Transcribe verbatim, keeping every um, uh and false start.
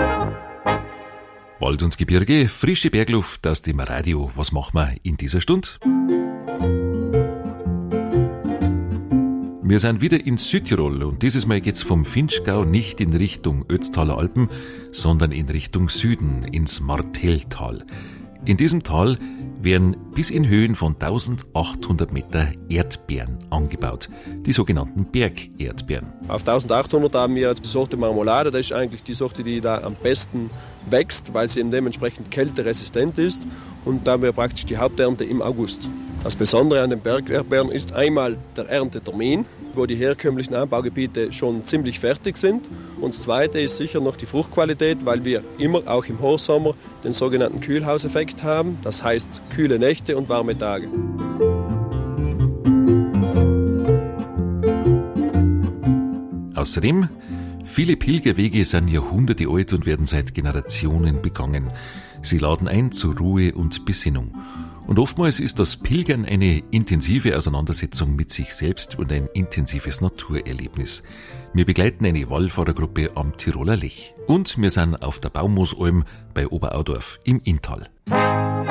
Wald und Gebirge, frische Bergluft aus dem Radio. Was machen wir in dieser Stunde? Wir sind wieder in Südtirol und dieses Mal geht's vom Vinschgau nicht in Richtung Ötztaler Alpen, sondern in Richtung Süden, ins Martelltal. In diesem Tal werden bis in Höhen von eintausendachthundert Meter Erdbeeren angebaut, die sogenannten Bergerdbeeren. Auf eintausendachthundert haben wir die Sorte Marmolade, das ist eigentlich die Sorte, die da am besten wächst, weil sie eben dementsprechend kälteresistent ist, und da haben wir praktisch die Haupternte im August. Das Besondere an den Bergerdbeeren ist einmal der Erntetermin, wo die herkömmlichen Anbaugebiete schon ziemlich fertig sind. Und das Zweite ist sicher noch die Fruchtqualität, weil wir immer auch im Hochsommer den sogenannten Kühlhauseffekt haben. Das heißt kühle Nächte und warme Tage. Außerdem, viele Pilgerwege sind Jahrhunderte alt und werden seit Generationen begangen. Sie laden ein zu Ruhe und Besinnung. Und oftmals ist das Pilgern eine intensive Auseinandersetzung mit sich selbst und ein intensives Naturerlebnis. Wir begleiten eine Wallfahrergruppe am Tiroler Lech. Und wir sind auf der Baumoosalm bei Oberaudorf im Inntal.